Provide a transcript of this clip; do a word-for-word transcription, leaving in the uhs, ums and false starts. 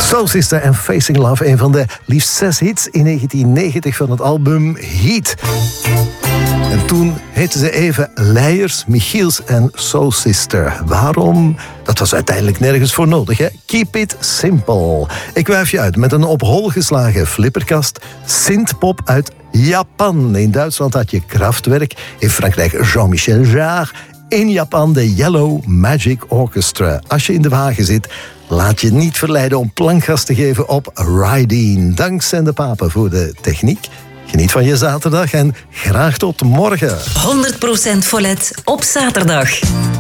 Soul Sister en Facing Love, een van de liefst zes hits in negentien negentig van het album Heat. En toen heten ze even Leijers, Michiels en Soul Sister. Waarom? Dat was uiteindelijk nergens voor nodig, hè? Keep it simple. Ik wuif je uit met een op hol geslagen flipperkast. Synthpop uit Japan. In Duitsland had je Kraftwerk. In Frankrijk Jean-Michel Jarre. In Japan de Yellow Magic Orchestra. Als je in de wagen zit, laat je niet verleiden om plankgas te geven op Rydeen. Dank Sende Papen voor de techniek. Geniet van je zaterdag en graag tot morgen. honderd procent Follett op zaterdag.